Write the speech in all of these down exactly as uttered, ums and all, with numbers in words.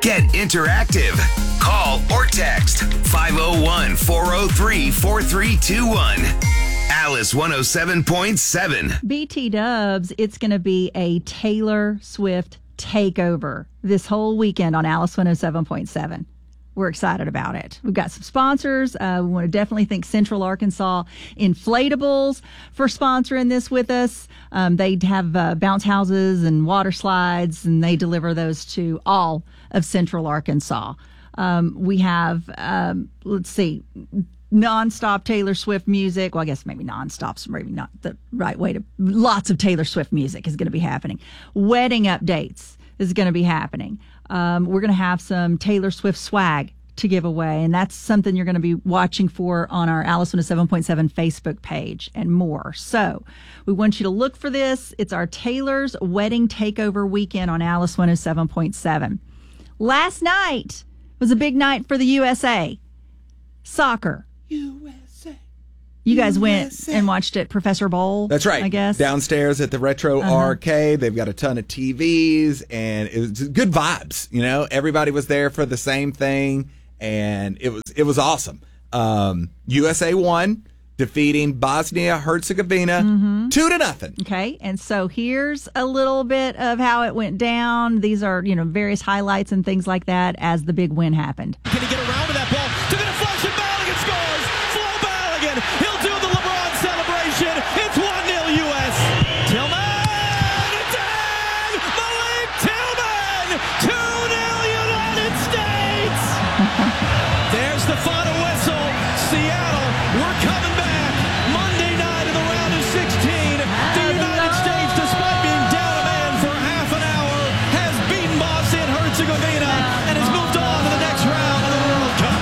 Get interactive. Call or text five oh one, four oh three, four three two one. Alice one oh seven point seven. B T Dubs, it's going to be a Taylor Swift takeover this whole weekend on Alice one oh seven point seven. We're excited about it. We've got some sponsors. Uh, we want to definitely thank Central Arkansas Inflatables for sponsoring this with us. Um, they have uh, bounce houses and water slides, and they deliver those to all of Central Arkansas. Um, we have, um, let's see, nonstop Taylor Swift music. Well, I guess maybe nonstop's maybe not the right way to. Lots of Taylor Swift music is going to be happening. Wedding updates is going to be happening. Um, we're going to have some Taylor Swift swag to give away, and that's something you're going to be watching for on our Alice one oh seven point seven Facebook page and more. So we want you to look for this. It's our Taylor's Wedding Takeover weekend on Alice one oh seven point seven. Last night was a big night for the U S A. Soccer. U S A. You guys U went S A. and watched at Professor Bowl. That's right. I guess. Downstairs at the Retro Uh-huh. Arcade. They've got a ton of T Vs, and it was good vibes. You know, everybody was there for the same thing, and it was it was awesome. Um, U S A won, defeating Bosnia Herzegovina Mm-hmm. two to nothing. Okay, and so here's a little bit of how it went down. These are, you know, various highlights and things like that as the big win happened. Can he get around to that ball? To the deflection, Balogun scores! Flo Balogun, he'll do the LeBron celebration. It's one nil U S. Tillman! It's in! Malik Tillman! two nil United States! There's the final whistle. Seattle, we're coming back. Monday night in the round of sixteen. The United States, despite being down a man for half an hour, has beaten Bosnia and Herzegovina and has moved on to the next round of the World Cup.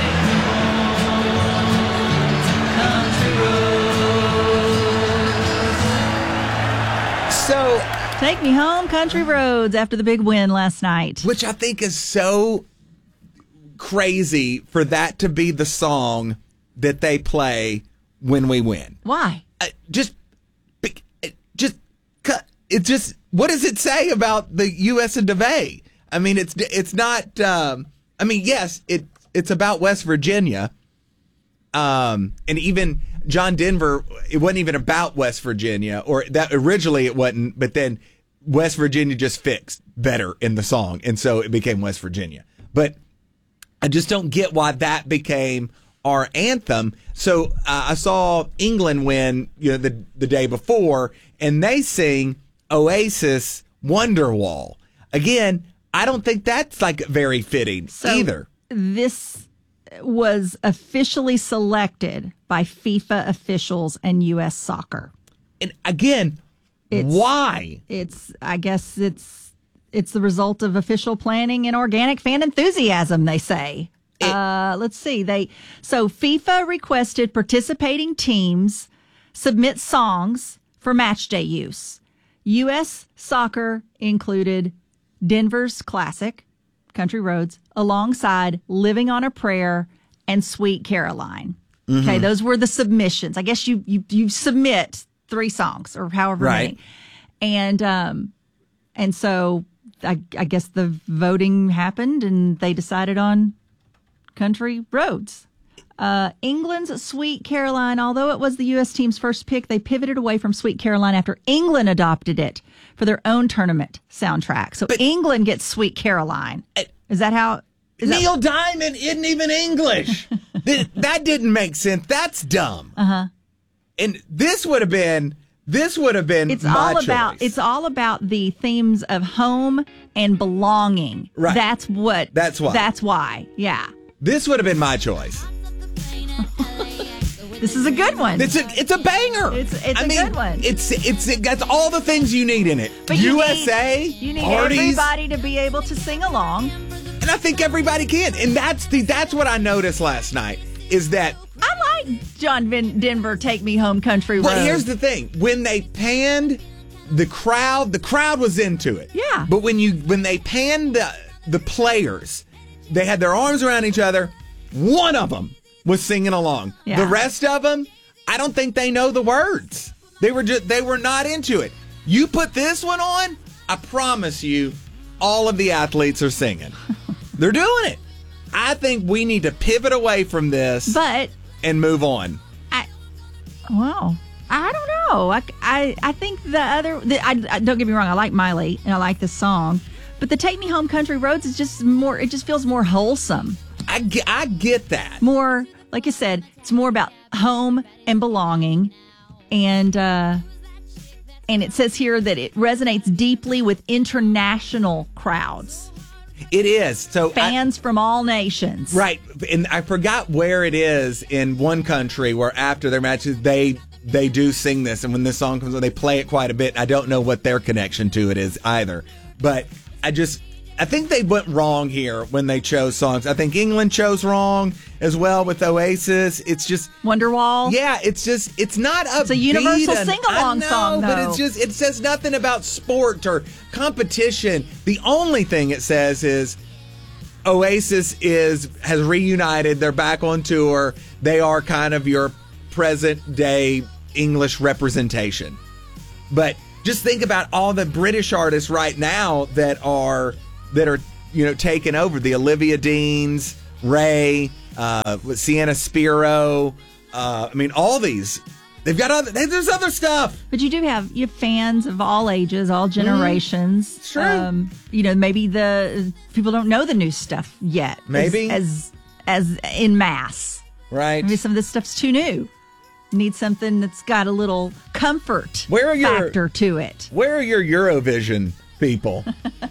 So, Take me home, country roads, after the big win last night. which I think is so crazy for that to be the song that they play when we win. Why? Uh, just, just, cut. It just. What does it say about the U S and DeVay? I mean, it's it's not. Um, I mean, yes, it it's about West Virginia. Um, and even John Denver, it wasn't even about West Virginia, or that originally it wasn't. But then West Virginia just fixed better in the song, and so it became West Virginia. But I just don't get why that became our anthem. So uh, I saw England win, you know, the the day before, and they sing Oasis Wonderwall. Again, I don't think that's like very fitting So either. This was officially selected by FIFA officials and U S Soccer. And again, It's- why? It's, I guess it's it's the result of official planning and organic fan enthusiasm, they say. uh, let's see. They so FIFA requested participating teams submit songs for match day use. U S Soccer included Denver's classic, Country Roads, alongside Living on a Prayer and Sweet Caroline. Mm-hmm. Okay, those were the submissions. I guess you you you submit three songs or however Right. many. And um and so I, I guess the voting happened and they decided on Country Roads. Uh, England's Sweet Caroline, although it was the U S team's first pick, they pivoted away from Sweet Caroline after England adopted it for their own tournament soundtrack. So But- England gets Sweet Caroline. Is that how? Is that, Neil Diamond isn't even English. Th- that didn't make sense. That's dumb. Uh huh. And this would have been. This would have been. it's my all choice. about it's all about the themes of home and belonging. Right. That's what. That's why. That's why. Yeah. This would have been my choice. This is a good one. It's a it's a banger. It's- it's I a mean, good one. It's it's it got all the things you need in it. But you U S A need, you need parties, everybody to be able to sing along. and I think everybody can. And that's the that's what I noticed last night is that. I like John Vin- Denver Take Me Home Country Road. Well, here's the thing: when they panned the crowd, the crowd was into it. Yeah. But when you when they panned the the players, they had their arms around each other. One of them was singing along. Yeah. The rest of them, I don't think they know the words. They were just they were not into it. You put this one on, I promise you, all of the athletes are singing. They're doing it. I think we need to pivot away from this But and move on. I, well, I don't know. I, I, I think the other, the, I, I don't get me wrong. I like Miley and I like this song, but the Take Me Home Country Roads is just more, it just feels more wholesome. I get, I get that. More, like I said, it's more about home and belonging. And, uh, and it says here that it resonates deeply with international crowds. It is. So Fans I, from all nations. Right. And I forgot where it is in one country where after their matches, they they do sing this. And when this song comes on, they play it quite a bit. I don't know what their connection to it is either. But I just, I think they went wrong here when they chose songs. I think England chose wrong as well with Oasis. It's just Wonderwall. Yeah, it's just, it's not a It's a universal beat, sing-along I know, song, though. But it's just, it says nothing about sport or competition. The only thing it says is Oasis is has reunited. They're back on tour. They are kind of your present day English representation. But just think about all the British artists right now that are that are you know taking over. The Olivia Deans, Ray, uh, Sienna Spiro. Uh, I mean, all these. They've got other. There's other stuff. But you do have you have fans of all ages, all generations. Mm, true. Um, you know, maybe the people don't know the new stuff yet. Maybe as as, as in mass. Right. Maybe some of this stuff's too new. Need something that's got a little comfort Where are your, factor to it. Where are your Eurovision people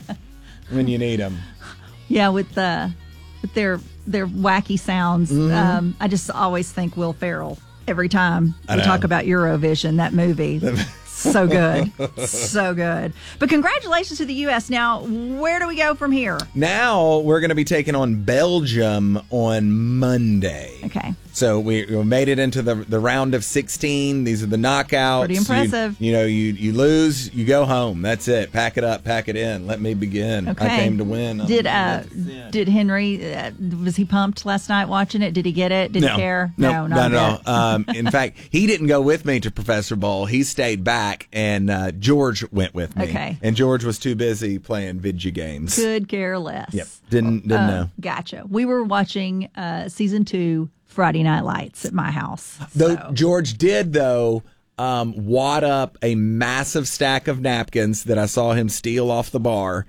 when you need them? Yeah, with the with their their wacky sounds. Mm-hmm. Um, I just always think Will Ferrell every time I we know. talk about Eurovision. That movie, so good, so good. But congratulations to the U S. Now, where do we go from here? Now we're going to be taking on Belgium on Monday. Okay. So we, we made it into the the round of sixteen. These are the knockouts. Pretty impressive. You, you know, you you lose, you go home. That's it. Pack it up, pack it in. Let me begin. Okay. I came to win. Did uh did Henry uh, was he pumped last night watching it? Did he get it? Did no, he care? No, not not a at bit. all. Um, in fact, he didn't go with me to Professor Bowl. He stayed back, and uh, George went with me. Okay. And George was too busy playing video games. Could care less. Yep. Didn't didn't Uh, know. Gotcha. We were watching uh, season two Friday Night Lights at my house. Though so. George did, though, um, wad up a massive stack of napkins that I saw him steal off the bar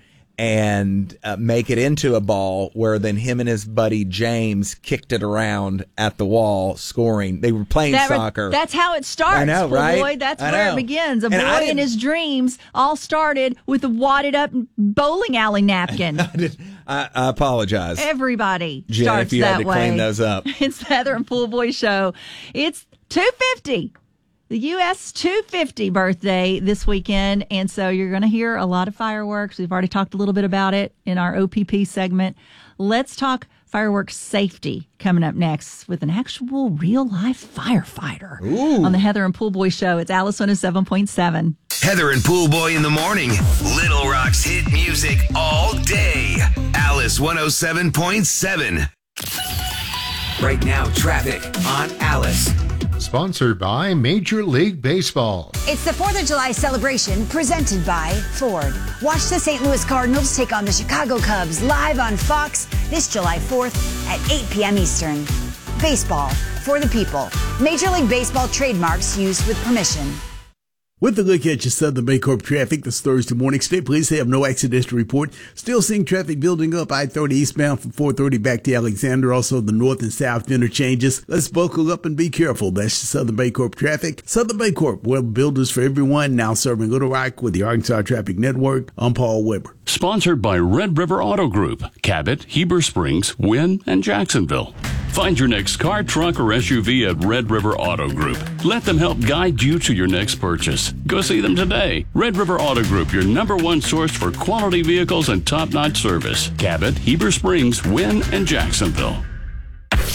and uh, make it into a ball where then him and his buddy James kicked it around at the wall, scoring. They were playing That re- soccer. That's how it starts. I know, Boy, right? That's I where know. it begins. A And boy I and didn't- his dreams all started with a wadded up bowling alley napkin. I, I apologize. Everybody Jen, starts if you that had to way. clean those up. It's the Heather and Pool Boy Show. It's two fifty. The U S two fifty birthday this weekend, and so you're going to hear a lot of fireworks. We've already talked a little bit about it in our O P P segment. Let's talk fireworks safety coming up next with an actual real-life firefighter Ooh. on the Heather and Pool Boy Show. It's Alice one oh seven point seven. Heather and Pool Boy in the morning. Little Rock's hit music all day. Alice one oh seven point seven. Right now, traffic on Alice. Sponsored by Major League Baseball. It's the fourth of July celebration presented by Ford. Watch the Saint Louis Cardinals take on the Chicago Cubs live on Fox this July fourth at eight p.m. Eastern. Baseball for the people. Major League Baseball trademarks used with permission. With a look at your Southern Baycorp traffic this Thursday morning, state police have no accidents to report. Still seeing traffic building up I thirty eastbound from four thirty back to Alexander. Also the north and south interchanges. Let's buckle up and be careful. That's your Southern Baycorp traffic. Southern Baycorp, web builders for everyone, now serving Little Rock with the Arkansas Traffic Network. I'm Paul Weber. Sponsored by Red River Auto Group, Cabot, Heber Springs, Wynn, and Jacksonville. Find your next car, truck, or S U V at Red River Auto Group. Let them help guide you to your next purchase. Go see them today. Red River Auto Group, your number one source for quality vehicles and top-notch service. Cabot, Heber Springs, Wynn, and Jacksonville.